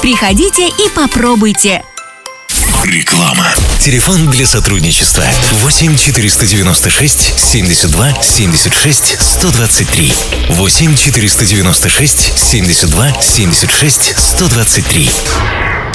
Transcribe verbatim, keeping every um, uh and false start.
Приходите и попробуйте. Реклама. Телефон для сотрудничества восемь четыреста девяносто шесть семьдесят два семьдесят шесть сто двадцать три. восемь четыреста девяносто шесть семьдесят два семьдесят шесть сто двадцать три.